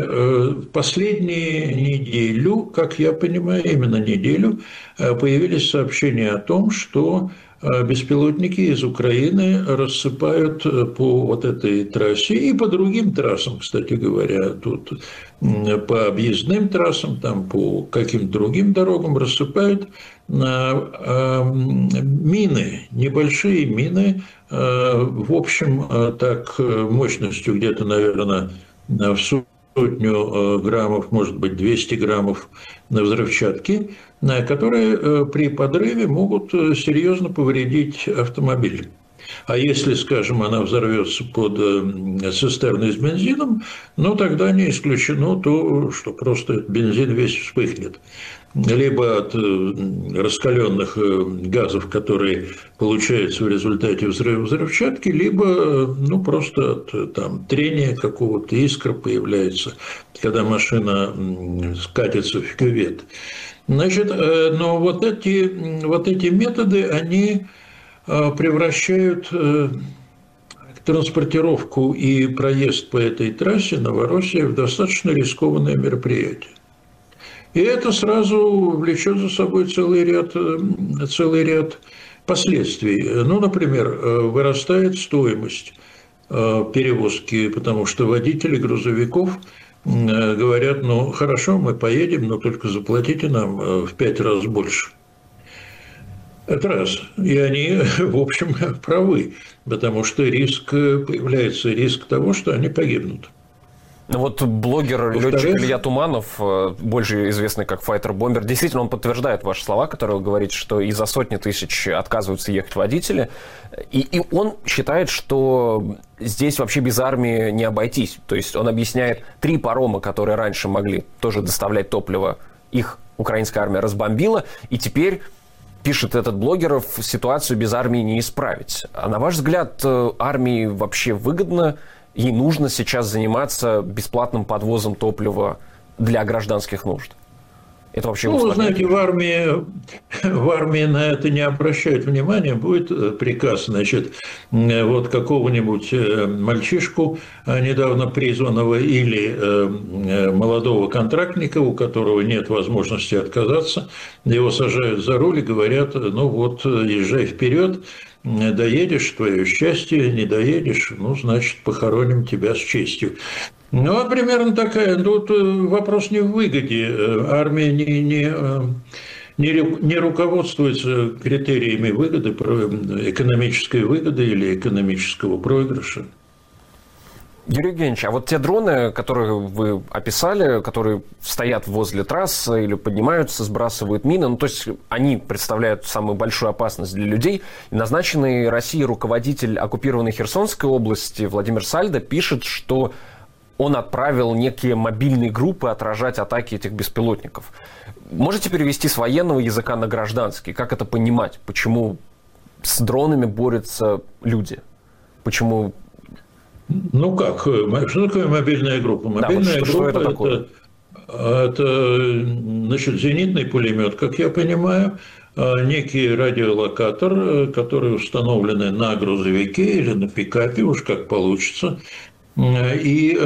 Последнюю неделю, как я понимаю, именно неделю, появились сообщения о том, что беспилотники из Украины рассыпают по вот этой трассе и по другим трассам, кстати говоря, тут по объездным трассам, там по каким-то другим дорогам рассыпают мины, небольшие мины, в общем, так мощностью где-то, наверное, в сотню граммов, может быть, 200 граммов взрывчатки, которые при подрыве могут серьезно повредить автомобиль. А если, скажем, она взорвется под цистерной с бензином, ну, тогда не исключено то, что просто бензин весь вспыхнет. Либо от раскаленных газов, которые получаются в результате взрыва взрывчатки, либо ну, просто от там, трения какого-то, искра появляется, когда машина скатится в кювет. Значит, но вот эти методы, они превращают транспортировку и проезд по этой трассе Новороссия в достаточно рискованное мероприятие. И это сразу влечет за собой целый ряд последствий. Ну, например, вырастает стоимость перевозки, потому что водители грузовиков говорят, ну, хорошо, мы поедем, но только заплатите нам в 5 раз больше. Это раз. И они, в общем, правы, потому что появляется риск того, что они погибнут. Вот блогер-летчик Илья Туманов, больше известный как файтер-бомбер, действительно, он подтверждает ваши слова, которые вы говорите, что из-за сотни тысяч отказываются ехать водители. И он считает, что здесь вообще без армии не обойтись. То есть он объясняет, 3 парома, которые раньше могли тоже доставлять топливо, их украинская армия разбомбила, и теперь, пишет этот блогер, ситуацию без армии не исправить. А на ваш взгляд, армии вообще выгодно, ей нужно сейчас заниматься бесплатным подвозом топлива для гражданских нужд? Это вообще вы знаете, в армии на это не обращают внимания. Будет приказ, значит, вот какого-нибудь мальчишку, недавно призванного, или молодого контрактника, у которого нет возможности отказаться, его сажают за руль и говорят, ну вот, езжай вперед, доедешь, твое счастье, не доедешь, ну, значит, похороним тебя с честью. Ну, вот примерно такая. Тут вопрос не в выгоде. Армия не руководствуется критериями выгоды, экономической выгоды или экономического проигрыша. Юрий Евгеньевич, а вот те дроны, которые вы описали, которые стоят возле трассы или поднимаются, сбрасывают мины, ну, то есть они представляют самую большую опасность для людей. И назначенный Россией руководитель оккупированной Херсонской области Владимир Сальдо пишет, что он отправил некие мобильные группы отражать атаки этих беспилотников. Можете перевести с военного языка на гражданский? Как это понимать? Почему с дронами борются люди? Почему... Ну как? Что такое мобильная группа? Мобильная группа что это такое? Это, значит, зенитный пулемет, как я понимаю, некий радиолокатор, который установлены на грузовике или на пикапе, уж как получится. И